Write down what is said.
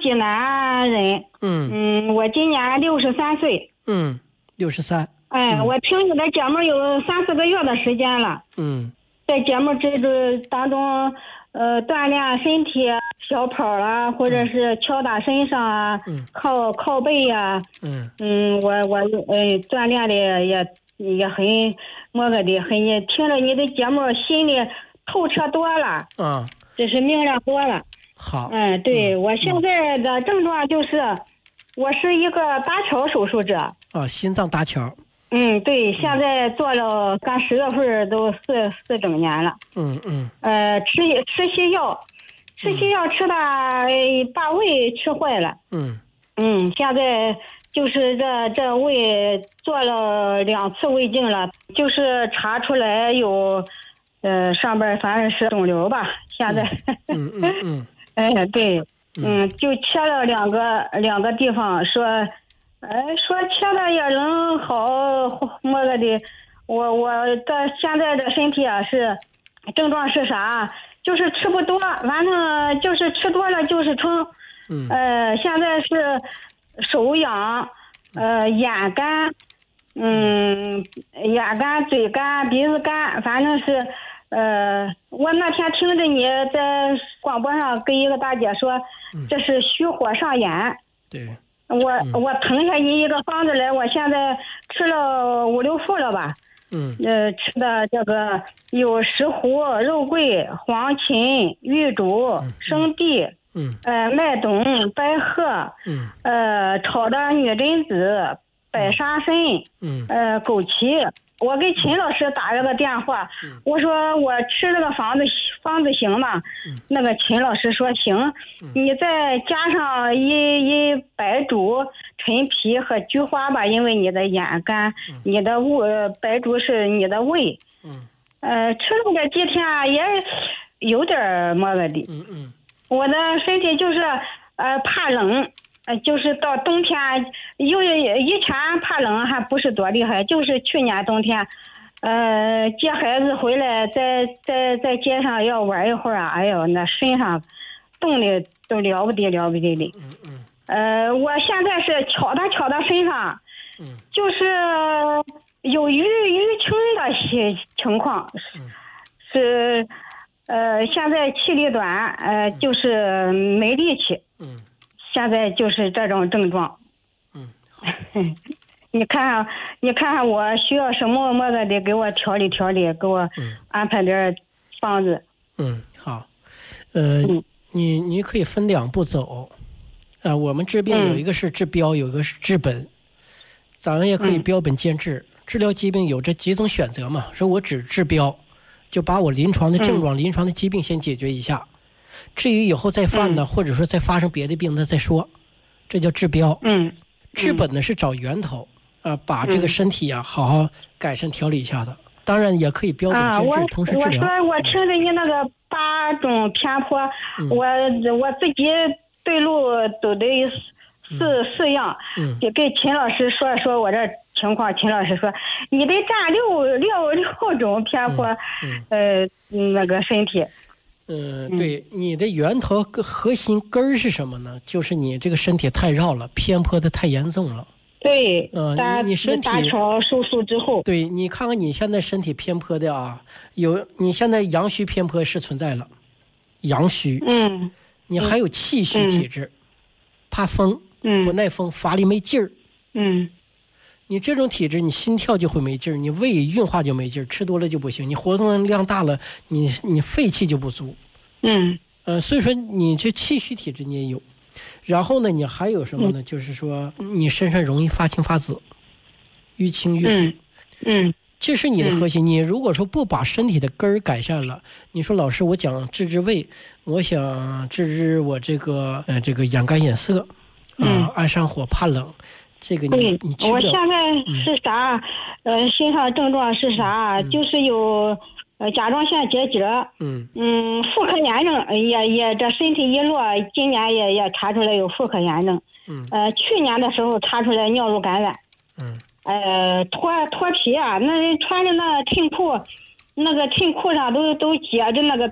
济南人。我今年63岁。 63。 我听你的节目有3、4个月的时间了。在节目当中，锻炼身体，小跑啦，或者是敲打身上啊，靠背呀。我锻炼的也很听了你的节目，心里透彻多了。这是明亮多了。 好。 对，我现在的症状就是，我是一个搭桥手术者。 心脏搭桥。 对，现在做了，刚10月份都4整年了。吃西药吃的把胃吃坏了。现在就是这胃做了2次胃镜了，就是查出来有上边反正是肿瘤吧，现在。对。就切了两个地方，说切了也能好，么个的。我的现在的身体啊是症状是啥？就是吃不多，反正就是吃多了就是撑。现在是手痒，眼干，眼干、嘴干、鼻子干，反正是。我那天听着你在广播上跟一个大姐说，这是虚火上炎。 对。 我腾下你一个方子来，我现在吃了5、6副了吧。吃的这个有石斛、肉桂、黄芩、玉竹、生地，麦冬、白鹤，炒的女贞子、白沙参，枸杞。我给秦老师打了个电话，我说我吃这个方子行吗？那个秦老师说行，你再加上一白术、陈皮和菊花吧，因为你的眼干，你的白术是你的胃。吃了这几天也有点么个的。我的身体就是怕冷。就是到冬天，以前怕冷还不是多厉害，就是去年冬天，接孩子回来，在街上要玩一会儿啊，哎呦，那身上冻的都了不得的。我现在是敲到身上，就是有淤青的情况，是现在气力短，就是没力气。现在就是这种症状。你看看我需要什么个的，给我调理，给我安排点方子。 好。你可以分2步走。我们治病有一个是治标，有一个是治本。咱们也可以标本兼治。治疗疾病有这几种选择嘛，说我只治标，就把我临床的症状、临床的疾病先解决一下。至于以后再犯呢，或者说再发生别的病呢再说，这叫治标。治本呢是找源头，把这个身体啊好好改善调理一下的。当然也可以标本兼治，同时治疗。 我听着你那个8种偏颇，我自己对路走的4样，就给秦老师说我这情况。秦老师说你得占六种偏颇，那个身体。 对，你的源头核心根儿是什么呢？就是你这个身体太绕了，偏颇的太严重了。 对。 你身体搭桥手术之后。 对，你看看你现在身体偏颇的啊，你现在阳虚偏颇是存在了，阳虚。你还有气虚体质，怕风，不耐风，乏力没劲儿。你这种体质，你心跳就会没劲儿，你胃运化就没劲儿，吃多了就不行，你活动量大了，你肺气就不足。所以说你这气虚体质你也有。然后呢，你还有什么呢？就是说你身上容易发青发紫，淤青淤紫。这是你的核心。你如果说不把身体的根儿改善了，你说老师我想治胃，我想治我这个眼干眼涩，爱上火怕冷。这个你我现在是啥？身上症状是啥？就是有甲状腺结节，妇科炎症也这身体一落，今年也查出来有妇科炎症。去年的时候查出来尿路感染。脱皮啊，那人穿着那衬裤，那个衬裤上都结着那个